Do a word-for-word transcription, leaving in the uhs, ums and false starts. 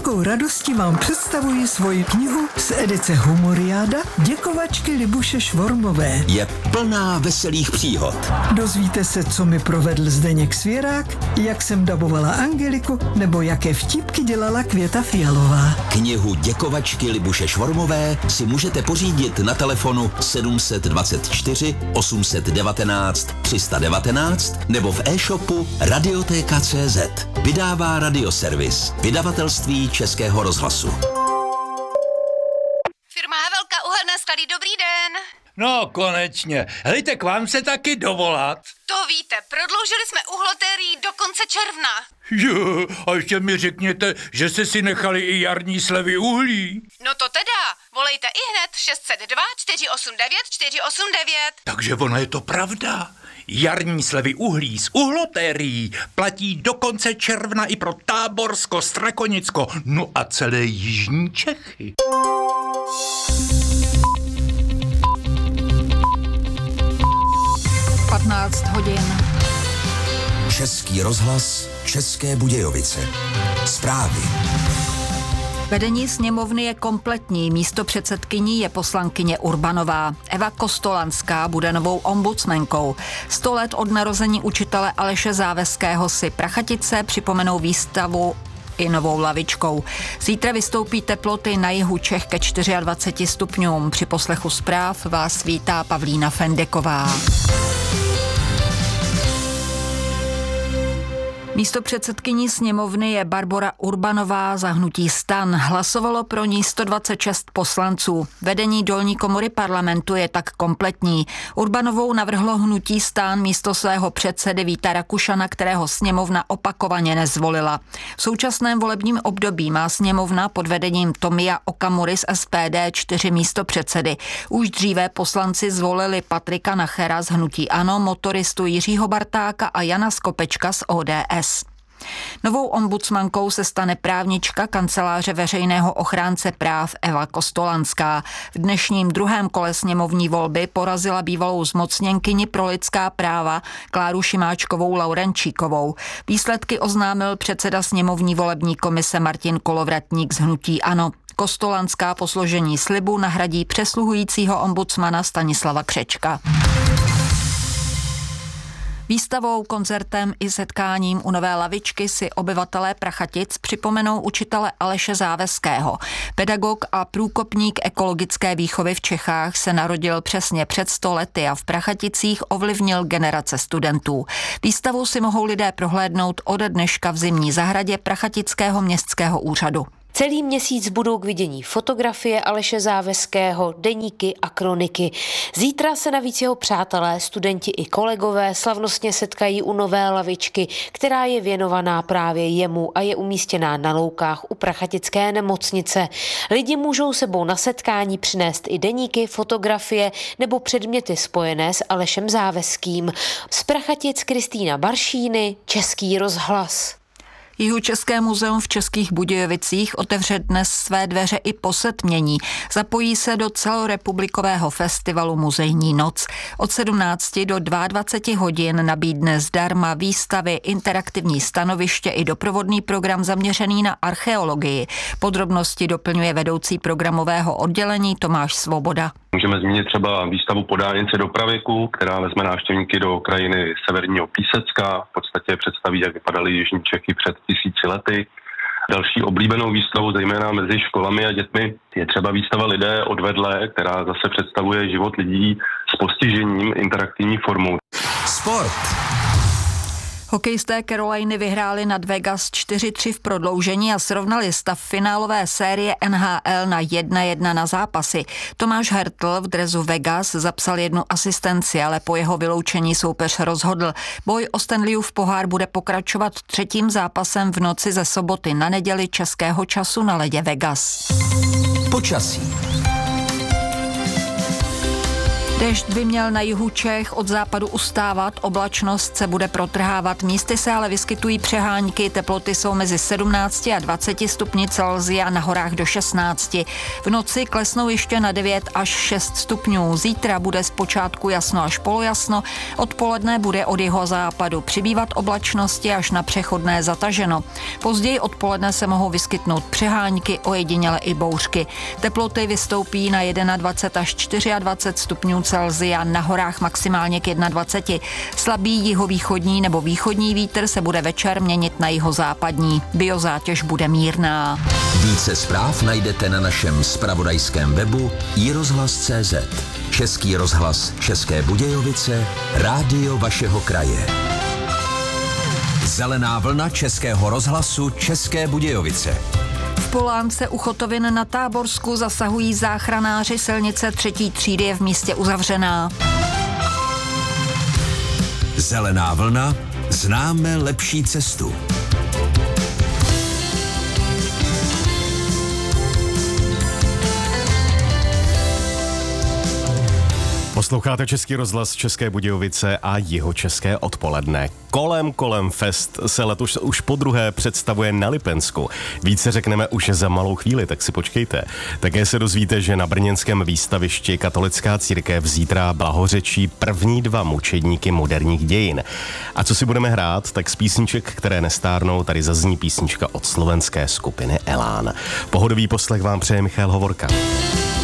velkou radostí vám představuji svoji knihu z edice Humoriáda Děkovačky Libuše Švormové. Je plná veselých příhod. Dozvíte se, co mi provedl Zdeněk Svěrák, jak jsem dabovala Angeliku, nebo jaké vtipky dělala Květa Fialová. Knihu Děkovačky Libuše Švormové si můžete pořídit na telefonu sedm dva čtyři osm jedna devět tři jedna devět nebo v e-shopu Radiotéka tečka cé zet. Vydává Radioservis, vydavatelství Českého rozhlasu. Firma Havelka Uhelné sklady, dobrý den. No, konečně. Hejte, k vám se taky dovolat. To víte, prodloužili jsme uhlotérii do konce června. Jo, a ještě mi řekněte, že jste si nechali i jarní slevy uhlí. No to teda, volejte i hned šest set dva čtyři osm devět čtyři osm devět. Takže ona je to pravda. Jarní slevy uhlí z uhlotérií platí do konce června i pro Táborsko, Strakonicko, no a celé jižní Čechy. patnáct hodin. Český rozhlas, České Budějovice. Zprávy. Vedení sněmovny je kompletní, místopředsedkyní je poslankyně Urbanová. Eva Kostolanská bude novou ombudsmankou. Sto let od narození učitele Aleše Záveského si Prachatice připomenou výstavu i novou lavičkou. Zítra vystoupí teploty na jihu Čech ke dvaceti čtyřem stupňům. Při poslechu zpráv vás vítá Pavlína Fendeková. Místopředsedkyní sněmovny je Barbora Urbanová za hnutí STAN. Hlasovalo pro ní sto dvacet šest poslanců. Vedení dolní komory parlamentu je tak kompletní. Urbanovou navrhlo hnutí STAN místo svého předsedy Víta Rakušana, kterého sněmovna opakovaně nezvolila. V současném volebním období má sněmovna pod vedením Tomia Okamury z S P D čtyři místopředsedy. Už dříve poslanci zvolili Patrika Nachera z hnutí ANO, motoristu Jiřího Bartáka a Jana Skopečka z O D S. Novou ombudsmankou se stane právnička kanceláře veřejného ochránce práv Eva Kostolanská. V dnešním druhém kole sněmovní volby porazila bývalou zmocněnkyni pro lidská práva Kláru Šimáčkovou Laurenčíkovou. Výsledky oznámil předseda sněmovní volební komise Martin Kolovratník z hnutí ANO. Kostolanská po složení slibu nahradí přesluhujícího ombudsmana Stanislava Křečka. Výstavou, koncertem i setkáním u nové lavičky si obyvatelé Prachatic připomenou učitele Aleše Záveského. Pedagog a průkopník ekologické výchovy v Čechách se narodil přesně před sto lety a v Prachaticích ovlivnil generace studentů. Výstavu si mohou lidé prohlédnout ode dneška v zimní zahradě Prachatického městského úřadu. Celý měsíc budou k vidění fotografie Aleše Záveského, deníky a kroniky. Zítra se navíc jeho přátelé, studenti i kolegové slavnostně setkají u nové lavičky, která je věnovaná právě jemu a je umístěná na loukách u Prachatické nemocnice. Lidi můžou sebou na setkání přinést i deníky, fotografie nebo předměty spojené s Alešem Záveským. Z Prachatic Kristýna Baršíny, Český rozhlas. Jihočeské muzeum v Českých Budějovicích otevře dnes své dveře i po setmění. Zapojí se do celorepublikového festivalu Muzejní noc. Od sedmnácti do dvaceti dvou hodin nabídne zdarma výstavy, interaktivní stanoviště i doprovodný program zaměřený na archeologii. Podrobnosti doplňuje vedoucí programového oddělení Tomáš Svoboda. Můžeme zmínit třeba výstavu Podálnice do pravěku, která vezme návštěvníky do krajiny severního Písecka. V podstatě představí, jak vypadaly jižní Čechy před tisíci lety. Další oblíbenou výstavou, zejména mezi školami a dětmi, je třeba výstava Lidé odvedle, která zase představuje život lidí s postižením interaktivní formou. Sport. Hokejisté Caroliny vyhráli nad Vegas čtyři tři v prodloužení a srovnali stav finálové série N H L na jedna jedna na zápasy. Tomáš Hertl v dresu Vegas zapsal jednu asistenci, ale po jeho vyloučení soupeř rozhodl. Boj o Stanleyův pohár bude pokračovat třetím zápasem v noci ze soboty na neděli českého času na ledě Vegas. Počasí. Déšť by měl na jihu Čech od západu ustávat, oblačnost se bude protrhávat. Místy se ale vyskytují přehánky, teploty jsou mezi sedmnácti a dvaceti stupni Celsia, na horách do šestnácti. V noci klesnou ještě na devět až šest stupňů. Zítra bude zpočátku jasno až polojasno, odpoledne bude od jihozápadu přibývat oblačnosti až na přechodné zataženo. Později odpoledne se mohou vyskytnout přehánky, ojediněle i bouřky. Teploty vystoupí na dvacet jedna až dvacet čtyři stupňů Celsia, na horách maximálně k dvaceti jednomu. Slabý jihovýchodní nebo východní vítr se bude večer měnit na jihozápadní. Biozátěž bude mírná. Více zpráv najdete na našem zpravodajském webu i rozhlas tečka cé zet. Český rozhlas České Budějovice, rádio vašeho kraje. Zelená vlna Českého rozhlasu České Budějovice. V Polánce u Chotovin na Táborsku zasahují záchranáři, silnice třetí třídy je v místě uzavřená. Zelená vlna, známe lepší cestu. Posloucháte Český rozhlas České Budějovice a Jihočeské odpoledne. Kolem kolem fest se letos už podruhé představuje na Lipensku. Více řekneme už za malou chvíli, tak si počkejte. Také se dozvíte, že na brněnském výstavišti katolická církev zítra blahořečí první dva mučedníky moderních dějin. A co si budeme hrát, tak z písniček, které nestárnou, tady zazní písnička od slovenské skupiny Elán. Pohodový poslech vám přeje Michal Hovorka.